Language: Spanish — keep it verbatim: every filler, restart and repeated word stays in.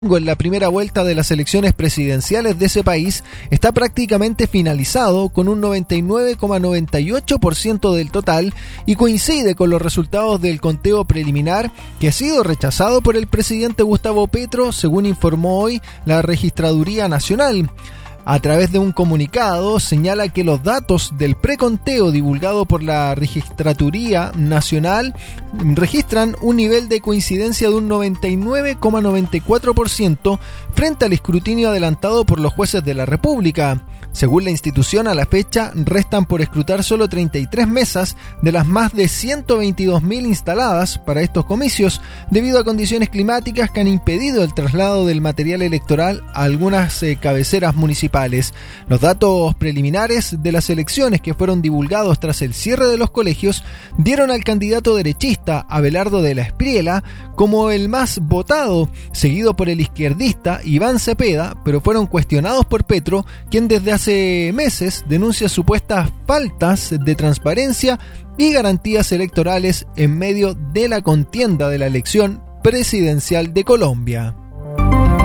En la primera vuelta de las elecciones presidenciales de ese país está prácticamente finalizado con un noventa y nueve coma noventa y ocho por ciento del total y coincide con los resultados del conteo preliminar que ha sido rechazado por el presidente Gustavo Petro, según informó hoy la Registraduría Nacional. A través de un comunicado señala que los datos del preconteo divulgado por la Registraduría Nacional registran un nivel de coincidencia de un noventa y nueve coma noventa y cuatro por ciento frente al escrutinio adelantado por los jueces de la República. Según la institución, a la fecha restan por escrutar solo treinta y tres mesas de las más de ciento veintidós mil instaladas para estos comicios, debido a condiciones climáticas que han impedido el traslado del material electoral a algunas eh, cabeceras municipales. Los datos preliminares de las elecciones que fueron divulgados tras el cierre de los colegios dieron al candidato derechista Abelardo de la Espriella como el más votado, seguido por el izquierdista Iván Cepeda, pero fueron cuestionados por Petro, quien desde hace meses denuncia supuestas faltas de transparencia y garantías electorales en medio de la contienda de la elección presidencial de Colombia.